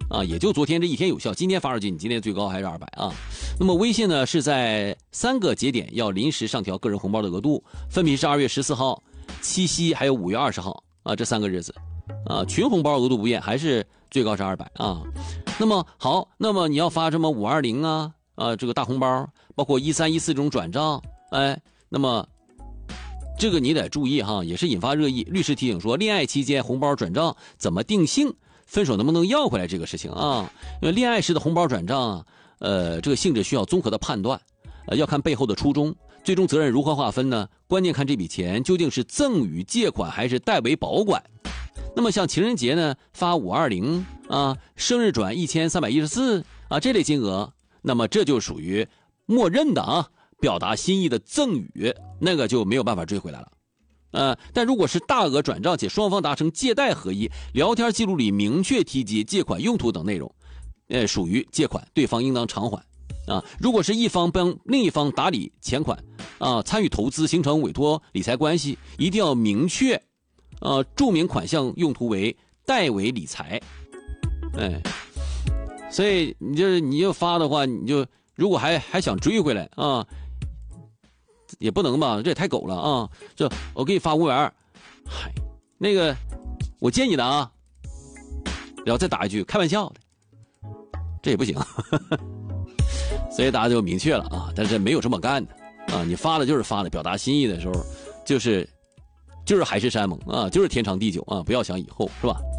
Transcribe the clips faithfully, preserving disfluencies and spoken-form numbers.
啊，也就昨天这一天有效，今天发出去，你今天最高还是二百啊。那么微信呢是在三个节点要临时上调个人红包的额度，分别是二月十四号、七夕还有五月二十号啊，这三个日子啊，群红包额度不变，还是最高是二百啊。那么好，那么你要发什么五二零啊啊这个大红包，包括一三一四这种转账，哎，那么这个你得注意哈，也是引发热议。律师提醒说，恋爱期间红包转账怎么定性？分手能不能要回来这个事情啊？因为恋爱时的红包转账，呃，这个性质需要综合的判断，呃，要看背后的初衷，最终责任如何划分呢？关键看这笔钱究竟是赠与、借款还是代为保管。那么像情人节呢，发五二零啊，生日转一千三百一十四啊，这类金额，那么这就属于默认的啊，表达心意的赠与，那个就没有办法追回来了。呃，但如果是大额转账且双方达成借贷合意，聊天记录里明确提及借款用途等内容，呃，属于借款，对方应当偿还。啊，如果是一方帮另一方打理钱款，啊，参与投资形成委托理财关系，一定要明确，呃，注明款项用途为代为理财。哎，所以你就是你要发的话，你就如果还还想追回来啊。也不能吧，这也太狗了啊！这我给你发五百二，嗨，那个我借你的啊，然后再打一句开玩笑的，这也不行，所以大家就明确了啊。但是没有这么干的啊，你发了就是发了，表达心意的时候，就是就是海誓山盟啊，就是天长地久啊，不要想以后是吧？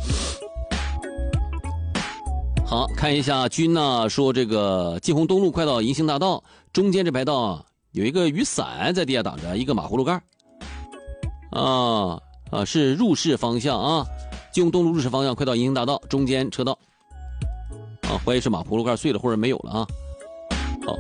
好，看一下君呢说这个金虹东路快到银星大道中间这排道啊。有一个雨伞在地下挡着，一个马葫芦盖啊啊，是入市方向啊，金虹东路入市方向，快到银星大道中间车道啊，怀疑是马葫芦盖碎了或者没有了啊。好，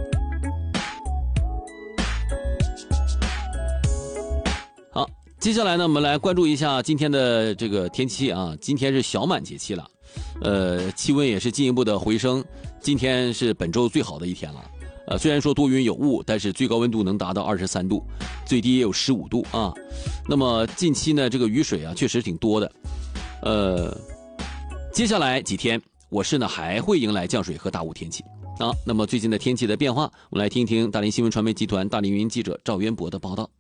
好，接下来呢，我们来关注一下今天的这个天气啊，今天是小满节气了，呃，气温也是进一步的回升，今天是本周最好的一天了。呃，虽然说多云有雾，但是最高温度能达到二十三度，最低也有十五度啊。那么近期呢，这个雨水啊，确实挺多的。呃，接下来几天，我市呢还会迎来降水和大雾天气啊。那么最近的天气的变化，我们来听一听大连新闻传媒集团大连云记者赵渊博的报道。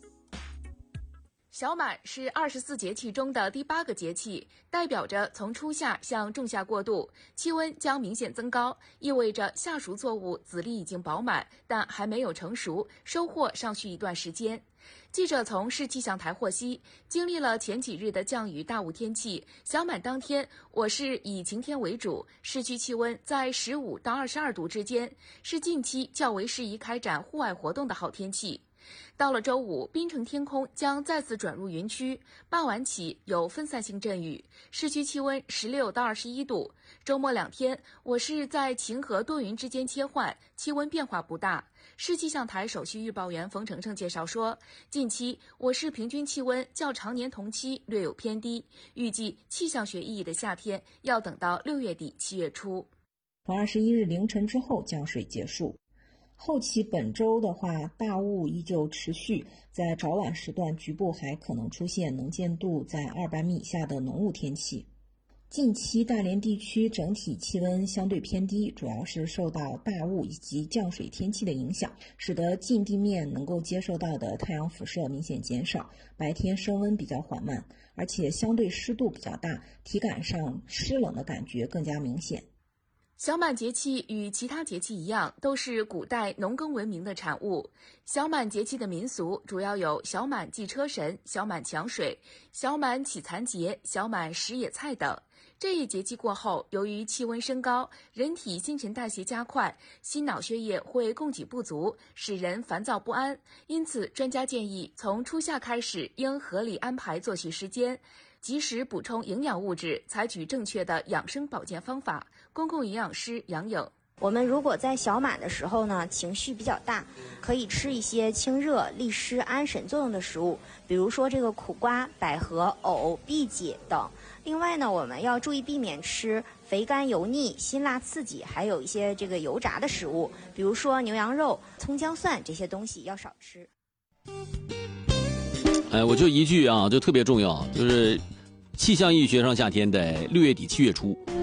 小满是二十四节气中的第八个节气，代表着从初夏向仲夏过渡，气温将明显增高，意味着夏熟作物籽粒已经饱满，但还没有成熟，收获尚需一段时间。记者从市气象台获悉，经历了前几日的降雨大雾天气，小满当天，我市以晴天为主，市区气温在十五到二十二度之间，是近期较为适宜开展户外活动的好天气。到了周五，滨城天空将再次转入云区，傍晚起有分散性阵雨，市区气温十六到二十一度。周末两天，我市在晴和多云之间切换，气温变化不大。市气象台首席预报员冯程程介绍说，近期我市平均气温较常年同期略有偏低，预计气象学意义的夏天要等到六月底七月初。 从二十一日凌晨之后降水结束。后期本周的话，大雾依旧持续，在早晚时段局部还可能出现能见度在二百米以下的浓雾天气。近期大连地区整体气温相对偏低，主要是受到大雾以及降水天气的影响，使得近地面能够接受到的太阳辐射明显减少，白天升温比较缓慢，而且相对湿度比较大，体感上湿冷的感觉更加明显。 小满节气与其他节气一样，都是古代农耕文明的产物。小满节气的民俗主要有小满祭车神、小满抢水、小满祈残节、小满食野菜等。这一节气过后，由于气温升高，人体新陈代谢加快，心脑血液会供给不足，使人烦躁不安。因此，专家建议从初夏开始，应合理安排作息时间，及时补充营养物质，采取正确的养生保健方法。公共营养师杨颖， 我们如果在小满的时候呢，情绪比较大，可以吃一些清热利湿安神作用的食物，比如说这个苦瓜、百合、藕、荸荠等。另外呢，我们要注意避免吃肥甘油腻、辛辣刺激，还有一些这个油炸的食物，比如说牛羊肉、葱姜蒜这些东西要少吃。 哎，我就一句啊，就特别重要，就是气象意义学上夏天得六月底七月初。